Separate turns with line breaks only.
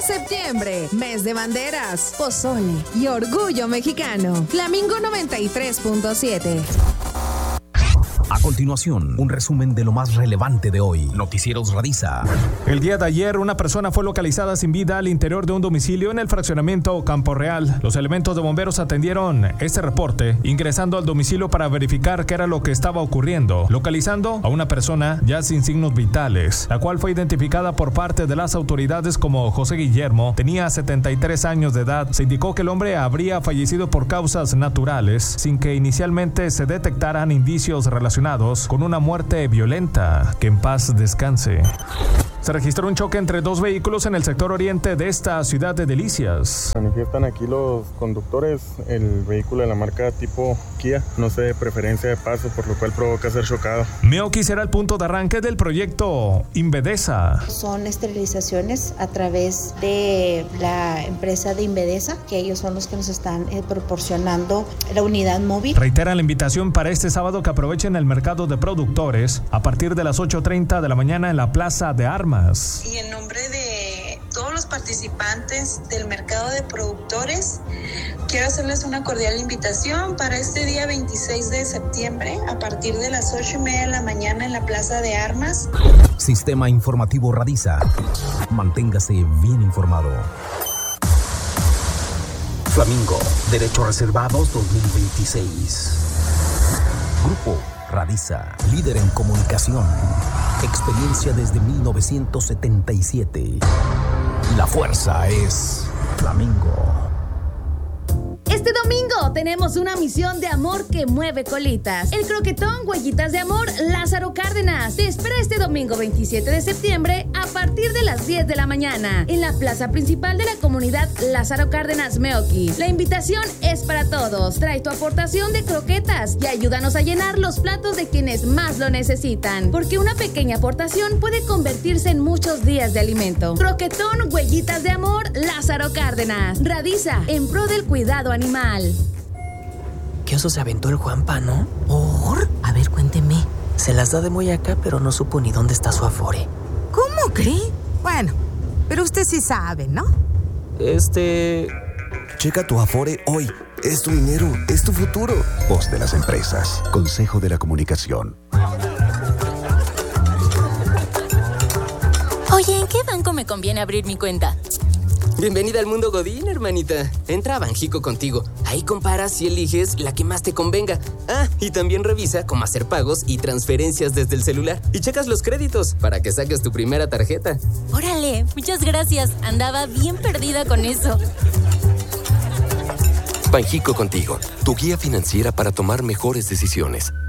septiembre, mes de banderas, pozole y orgullo mexicano. Flamingo 93.7.
A continuación, un resumen de lo más relevante de hoy. Noticieros Radiza.
El día de ayer, una persona fue localizada sin vida al interior de un domicilio en el fraccionamiento Campo Real. Los elementos de bomberos atendieron este reporte, ingresando al domicilio para verificar qué era lo que estaba ocurriendo, localizando a una persona ya sin signos vitales, la cual fue identificada por parte de las autoridades como José Guillermo. Tenía 73 años de edad. Se indicó que el hombre habría fallecido por causas naturales, sin que inicialmente se detectaran indicios relacionados con una muerte violenta. Que en paz descanse. Se registró un choque entre dos vehículos en el sector oriente de esta ciudad de Delicias.
Manifiestan aquí los conductores, el vehículo de la marca tipo Kia, no sé, de preferencia de paso, por lo cual provoca ser chocado.
Meoqui será el punto de arranque del proyecto Invedesa.
Son esterilizaciones a través de la empresa de Invedesa, que ellos son los que nos están proporcionando la unidad móvil.
Reiteran la invitación para este sábado que aprovechen el mercado de productores a partir de las 8:30 de la mañana en la Plaza de Armas.
Y en nombre de todos los participantes del mercado de productores, quiero hacerles una cordial invitación para este día 26 de septiembre a partir de las 8:30 de la mañana en la Plaza de Armas.
Sistema Informativo Radiza. Manténgase bien informado. Flamingo, Derechos Reservados 2026. Grupo Radiza, líder en comunicación. Experiencia desde 1977. La fuerza es Flamingo.
Este domingo tenemos una misión de amor que mueve colitas. El croquetón Huellitas de Amor Lázaro Cárdenas te espera este domingo 27 de septiembre a partir de las 10 de la mañana en la plaza principal de la comunidad Lázaro Cárdenas Meoqui. La invitación es para todos. Trae tu aportación de croquetas y ayúdanos a llenar los platos de quienes más lo necesitan, porque una pequeña aportación puede convertirse en muchos días de alimento. Croquetón Huellitas de Amor Lázaro Cárdenas. Radiza en pro del cuidado animal.
¿Qué oso se aventó el Juanpa, no? ¿Por? A ver, cuénteme. Se las da de muy acá, pero no supo ni dónde está su Afore.
¿Cómo cree? Bueno, pero usted sí sabe, ¿no?
Checa tu Afore hoy. Es tu dinero, es tu futuro. Voz de las empresas. Consejo de la Comunicación.
Oye, ¿en qué banco me conviene abrir mi cuenta?
Bienvenida al mundo Godín, hermanita. Entra a Banjico Contigo. Ahí comparas y eliges la que más te convenga. Ah, y también revisa cómo hacer pagos y transferencias desde el celular. Y checas los créditos para que saques tu primera tarjeta.
Órale, muchas gracias. Andaba bien perdida con eso.
Banjico Contigo, tu guía financiera para tomar mejores decisiones.